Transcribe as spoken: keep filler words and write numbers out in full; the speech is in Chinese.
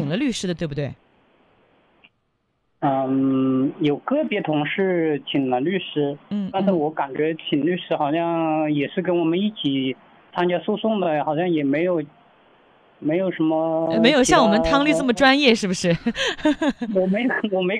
了律师的，对不对？ 嗯，有个别同事请了律师， 嗯， 但是嗯我感觉请律师好像也是跟我们一起参加诉讼的，好像也没有没有什呃没么其他， 有像我们汤律这么专业，是不是？ 我没我没